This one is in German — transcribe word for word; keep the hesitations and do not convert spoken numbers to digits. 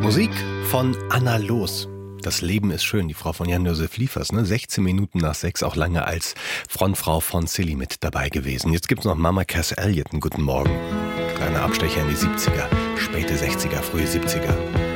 Musik von Anna Loos. Das Leben ist schön, die Frau von Jan-Josef Liefers, ne? sechzehn Minuten nach sechs, auch lange als Frontfrau von Silly mit dabei gewesen. Jetzt gibt's noch Mama Cass Elliot, einen guten Morgen. Kleiner Abstecher in die siebziger, späte sechziger, frühe siebziger.